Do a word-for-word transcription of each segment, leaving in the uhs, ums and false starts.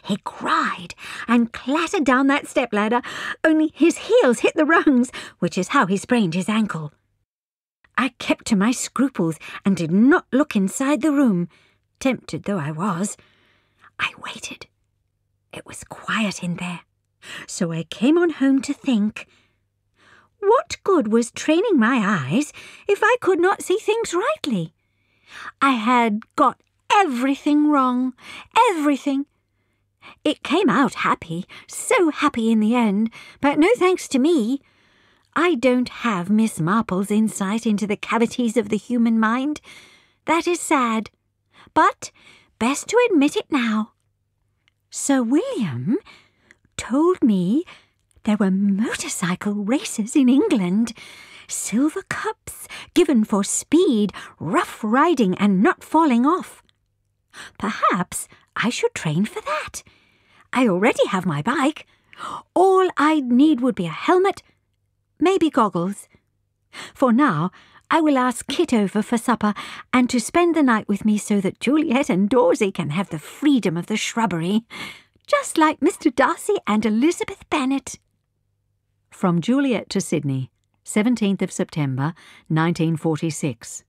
He cried and clattered down that stepladder, only his heels hit the rungs, which is how he sprained his ankle. I kept to my scruples and did not look inside the room, tempted though I was. I waited. It was quiet in there, so I came on home to think, what good was training my eyes if I could not see things rightly? I had got everything wrong, everything. It came out happy, so happy in the end, but no thanks to me. I don't have Miss Marple's insight into the cavities of the human mind. That is sad, but best to admit it now. Sir William told me there were motorcycle races in England, silver cups given for speed, rough riding and not falling off. Perhaps I should train for that. I already have my bike. All I'd need would be a helmet, maybe goggles. For now, I will ask Kit over for supper and to spend the night with me so that Juliet and Dorsey can have the freedom of the shrubbery, just like Mister Darcy and Elizabeth Bennet. From Juliet to Sydney, seventeenth of September, nineteen forty-six.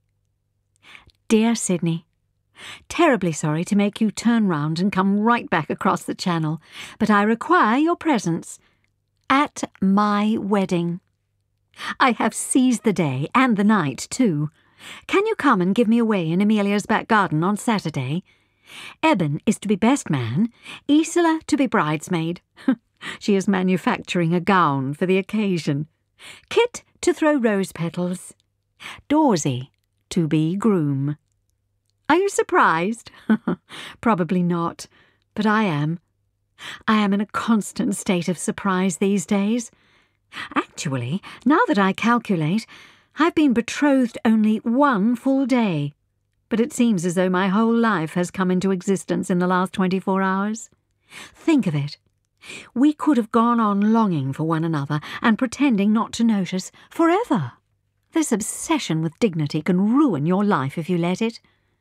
Dear Sydney, terribly sorry to make you turn round and come right back across the channel, but I require your presence at my wedding. I have seized the day and the night too. Can you come and give me away in Amelia's back garden on Saturday? Eben is to be best man, Isola to be bridesmaid. She is manufacturing a gown for the occasion. Kit to throw rose petals. Dorsey to be groom. Are you surprised? Probably not, but I am. I am in a constant state of surprise these days. Actually, now that I calculate, I've been betrothed only one full day, but it seems as though my whole life has come into existence in the last twenty-four hours. Think of it. We could have gone on longing for one another and pretending not to notice forever. This obsession with dignity can ruin your life if you let it.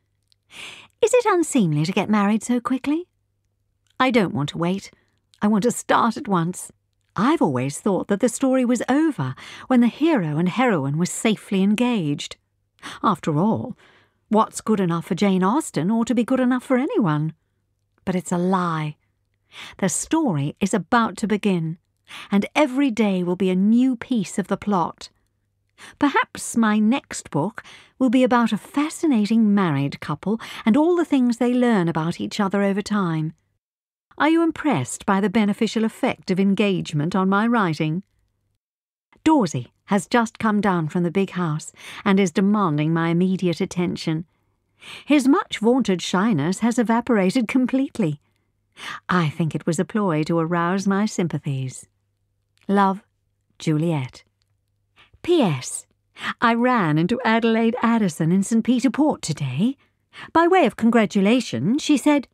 Is it unseemly to get married so quickly? I don't want to wait. I want to start at once. I've always thought that the story was over when the hero and heroine were safely engaged. After all, what's good enough for Jane Austen ought to be good enough for anyone. But it's a lie. The story is about to begin, and every day will be a new piece of the plot. Perhaps my next book will be about a fascinating married couple and all the things they learn about each other over time. Are you impressed by the beneficial effect of engagement on my writing? Dorsey has just come down from the big house and is demanding my immediate attention. His much-vaunted shyness has evaporated completely. I think it was a ploy to arouse my sympathies. Love, Juliet. P S I ran into Adelaide Addison in St Peter Port today. By way of congratulation, she said,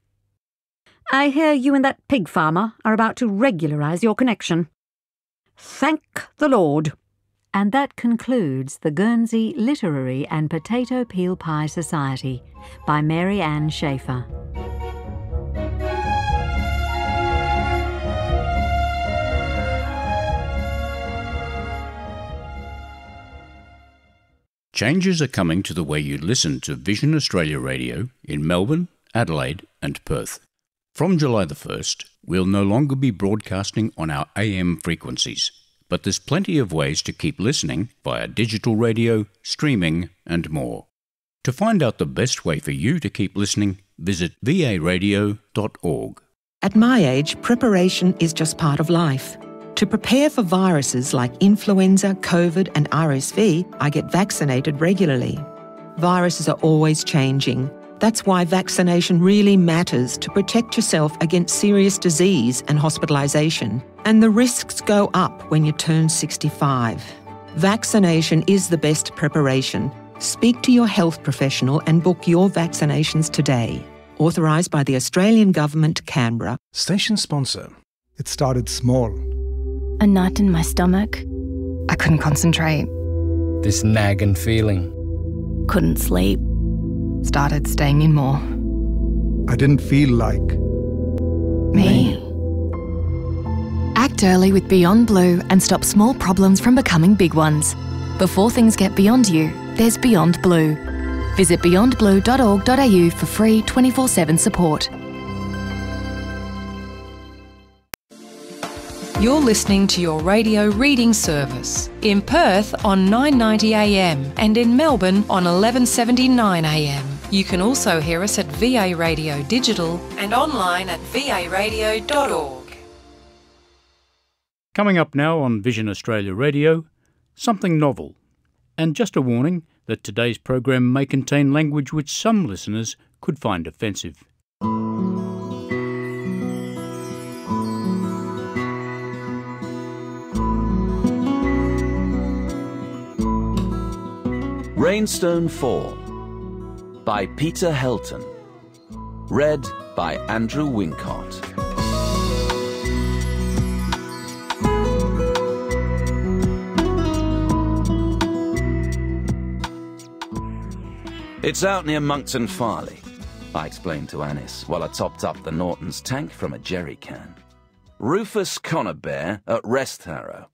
I hear you and that pig farmer are about to regularise your connection. Thank the Lord. And that concludes the Guernsey Literary and Potato Peel Pie Society by Mary Ann Schaefer. Changes are coming to the way you listen to Vision Australia Radio in Melbourne, Adelaide and Perth. From July the first, we'll no longer be broadcasting on our A M frequencies, but there's plenty of ways to keep listening via digital radio, streaming and more. To find out the best way for you to keep listening, visit v a radio dot org. At my age, preparation is just part of life. To prepare for viruses like influenza, COVID and R S V, I get vaccinated regularly. Viruses are always changing. That's why vaccination really matters to protect yourself against serious disease and hospitalisation. And the risks go up when you turn sixty-five. Vaccination is the best preparation. Speak to your health professional and book your vaccinations today. Authorised by the Australian Government, Canberra. Station sponsor. It started small. A knot in my stomach. I couldn't concentrate. This nagging feeling. Couldn't sleep. Started staying in more. I didn't feel like. Me. Act early with Beyond Blue and stop small problems from becoming big ones. Before things get beyond you, there's Beyond Blue. Visit beyond blue dot org dot a u for free twenty-four seven support. You're listening to your radio reading service. In Perth on nine ninety a m and in Melbourne on eleven seventy-nine a m. You can also hear us at V A Radio Digital and online at v a radio dot org. Coming up now on Vision Australia Radio, something novel. And just a warning that today's program may contain language which some listeners could find offensive. Rainstone Fall by Peter Helton. Read by Andrew Wincott. It's out near Monkton Farley, I explained to Annis while I topped up the Norton's tank from a jerry can. Rufus Conybeare at Rest Harrow.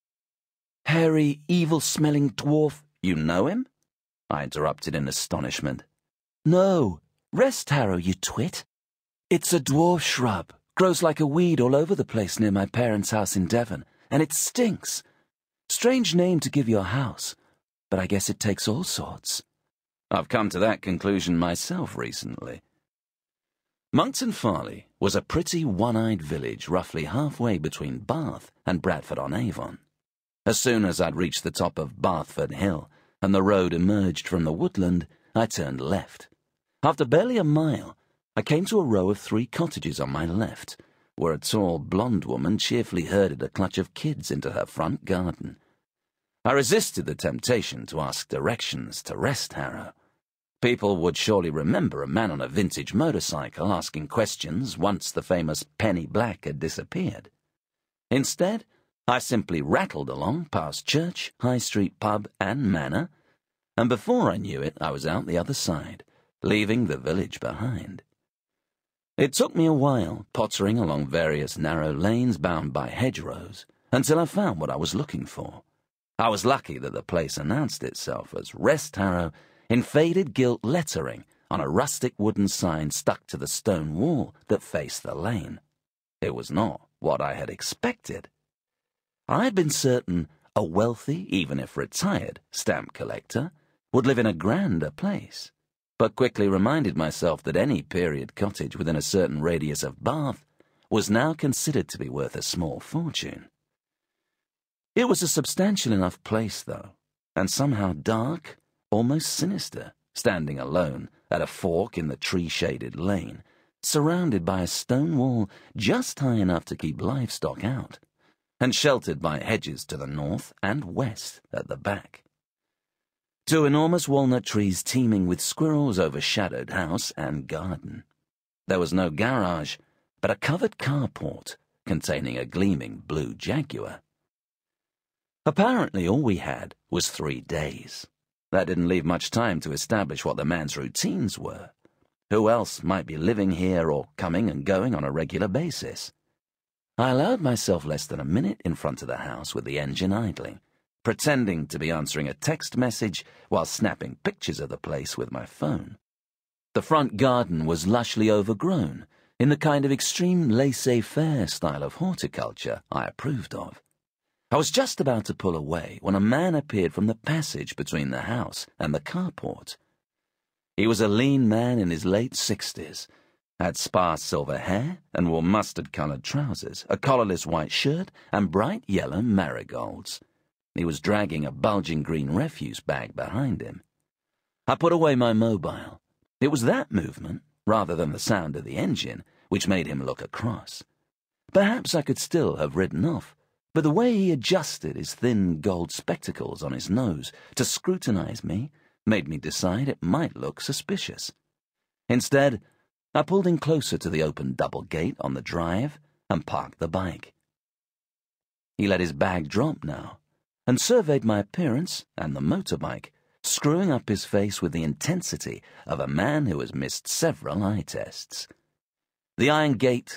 Hairy, evil-smelling dwarf. You know him? I interrupted in astonishment. No, Rest Harrow, you twit. It's a dwarf shrub, grows like a weed all over the place near my parents' house in Devon, and it stinks. Strange name to give your house, but I guess it takes all sorts. I've come to that conclusion myself recently. Monkton Farley was a pretty one-eyed village roughly halfway between Bath and Bradford-on-Avon. As soon as I'd reached the top of Barthford Hill and the road emerged from the woodland, I turned left. After barely a mile, I came to a row of three cottages on my left, where a tall, blonde woman cheerfully herded a clutch of kids into her front garden. I resisted the temptation to ask directions to Rest Harrow. People would surely remember a man on a vintage motorcycle asking questions once the famous Penny Black had disappeared. Instead, I simply rattled along past church, high street pub and manor, and before I knew it, I was out the other side, leaving the village behind. It took me a while, pottering along various narrow lanes bound by hedgerows, until I found what I was looking for. I was lucky that the place announced itself as Rest Harrow in faded gilt lettering on a rustic wooden sign stuck to the stone wall that faced the lane. It was not what I had expected. I had been certain a wealthy, even if retired, stamp collector would live in a grander place, but quickly reminded myself that any period cottage within a certain radius of Bath was now considered to be worth a small fortune. It was a substantial enough place, though, and somehow dark, almost sinister, standing alone at a fork in the tree-shaded lane, surrounded by a stone wall just high enough to keep livestock out, and sheltered by hedges to the north and west at the back. Two enormous walnut trees teeming with squirrels overshadowed house and garden. There was no garage, but a covered carport containing a gleaming blue Jaguar. Apparently all we had was three days. That didn't leave much time to establish what the man's routines were. Who else might be living here or coming and going on a regular basis? I allowed myself less than a minute in front of the house with the engine idling, pretending to be answering a text message while snapping pictures of the place with my phone. The front garden was lushly overgrown, in the kind of extreme laissez-faire style of horticulture I approved of. I was just about to pull away when a man appeared from the passage between the house and the carport. He was a lean man in his late sixties, had sparse silver hair and wore mustard-coloured trousers, a collarless white shirt, and bright yellow marigolds. He was dragging a bulging green refuse bag behind him. I put away my mobile. It was that movement, rather than the sound of the engine, which made him look across. Perhaps I could still have ridden off, but the way he adjusted his thin gold spectacles on his nose to scrutinize me made me decide it might look suspicious. Instead, I pulled in closer to the open double gate on the drive and parked the bike. He let his bag drop now and surveyed my appearance and the motorbike, screwing up his face with the intensity of a man who has missed several eye tests. The iron gate